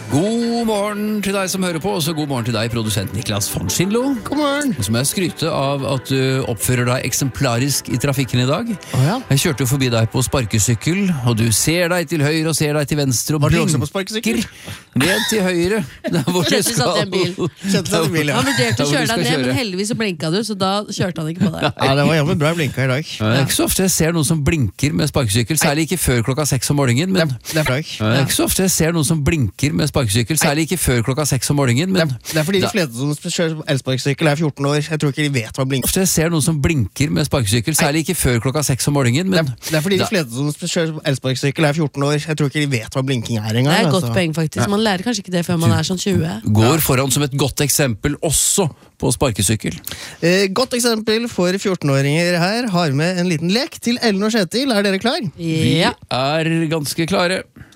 God morgen til deg som hører på, og så god morgen til deg, produsent Niklas von Schindlo. God morgen. Så må jeg skryte av at du oppfører deg eksemplarisk i trafikken i dag. Ja. Jeg kjørte jo forbi deg på sparkesykkel, og du ser deg til høyre og ser deg til venstre og Var du også på sparkesykkel? ned til høyre. Der hvor du Kjente skal. satt i en bil. Kjente satt i bil, ja. Han vurderte Der å hvor kjøre du skal deg ned, kjøre. men heldigvis så blinka du, så da kjørte han ikke på deg. Ja, det var jammen bra blinka i dag. Det er ikke så ofte jeg ser noen som blinker med sparkesykkel, særlig ikke før klokka 6 om morgenen, men Det er flak. det er ikke så ofte jeg ser noen som blinker med sparkesykkel, særlig ikke før klokka 6 om morgenen, men Det er fordi de fleste som kjører elsparkesykkel er 14 år. Jeg tror ikke de vet hva blink. ofte jeg ser noen som blinker med sparkesykkel, særlig ikke før klokka 6 om morgenen, men Det er fordi de fleste som kjører elsparkesykkel er 14 år. Jeg tror ikke de vet hva blinking er engang. Det er et altså. godt poeng, faktisk. Man lærer kanskje ikke det før man er sånn 20. går foran som et godt eksempel også på sparkesykkel. Godt eksempel for 14-åringer her. Har med en liten lek til Ellen og Kjetil. Er dere klar? Ja. Er ganske klare.